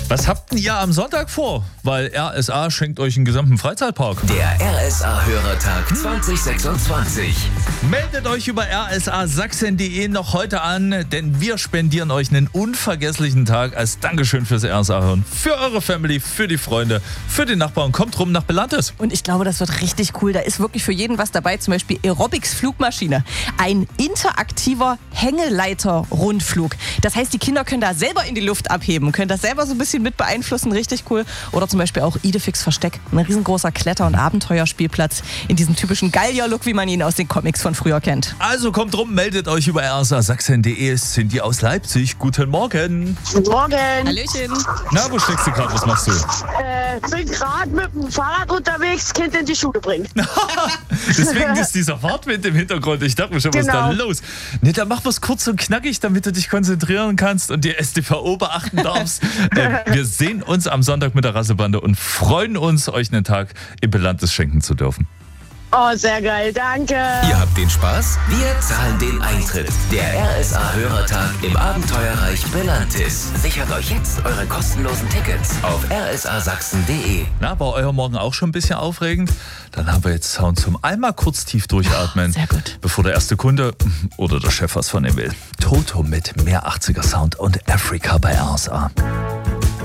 Was habt denn ihr am Sonntag vor? Weil RSA schenkt euch einen gesamten Freizeitpark. Der RSA-Hörertag 2026. Meldet euch über rsasachsen.de noch heute an, denn wir spendieren euch einen unvergesslichen Tag als Dankeschön fürs RSA-Hören. Für eure Family, für die Freunde, für die Nachbarn. Kommt rum nach Belantes. Und ich glaube, das wird richtig cool. Da ist wirklich für jeden was dabei. Zum Beispiel Aerobics-Flugmaschine. Ein interaktiver Hängeleiter-Rundflug. Das heißt, die Kinder können da selber in die Luft abheben, können das selber so ein bisschen mit beeinflussen. Richtig cool. Oder zum Beispiel auch Idefix Versteck. Ein riesengroßer Kletter- und Abenteuerspielplatz in diesem typischen Gallier-Look, wie man ihn aus den Comics von früher kennt. Also kommt rum, meldet euch über rsasachsen.de. Cindy aus Leipzig. Guten Morgen. Guten Morgen. Hallöchen. Na, wo steckst du gerade? Was machst du? Bin gerade mit dem Fahrrad unterwegs, Kind in die Schule bringen. Deswegen ist dieser Fahrtwind im Hintergrund. Ich dachte mir schon, was ist da los? Ne, dann mach was kurz und knackig, damit du dich konzentrieren kannst und die StVO beachten darfst. Wir sehen uns am Sonntag mit der Rassebande und freuen uns, euch einen Tag im Belantes schenken zu dürfen. Oh, sehr geil, danke. Ihr habt den Spaß? Wir zahlen den Eintritt. Der RSA-Hörertag im Abenteuerreich Belantis. Sichert euch jetzt eure kostenlosen Tickets auf rsasachsen.de. Na, war euer Morgen auch schon ein bisschen aufregend? Dann haben wir jetzt Sound zum einmal kurz tief durchatmen. Sehr gut. Bevor der erste Kunde oder der Chef was von ihm will. Toto mit mehr 80er Sound und Afrika bei RSA.